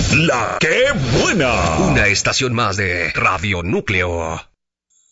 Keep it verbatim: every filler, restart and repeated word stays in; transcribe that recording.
La que buena. Una estación más de Radio Núcleo.